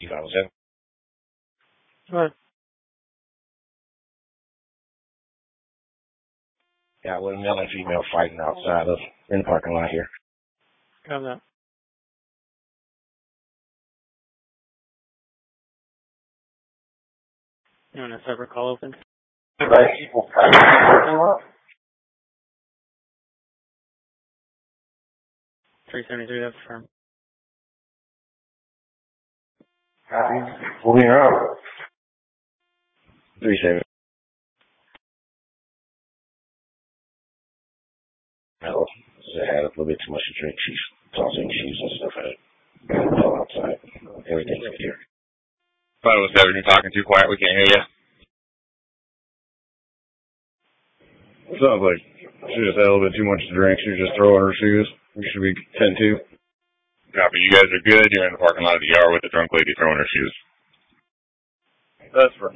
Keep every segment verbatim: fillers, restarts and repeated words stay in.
You got it. Go ahead. Yeah, with a male and female fighting outside of, in the parking lot here. Got that. You want a separate call open? Right, people fighting in the parking lot? three seventy-three, that's firm. Moving around. Three seven. No, she had a little bit too much to drink. She's tossing shoes and stuff at it. All outside. Everything's good here. five oh seven, you're talking too quiet. We can't hear you. Sounds like she just had a little bit too much to drink. She was just throwing her shoes. We should be ten two. Copy. You guys are good. You're in the parking lot of the yard with the drunk lady throwing her shoes. That's for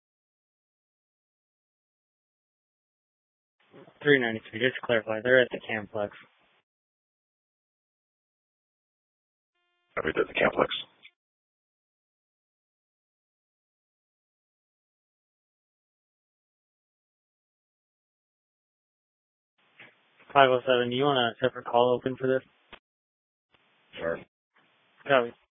three ninety-three, just to clarify, they're at the Camplex. Copy. That's the Camplex. five oh seven, do you want a separate call open for this? Sure. Copy.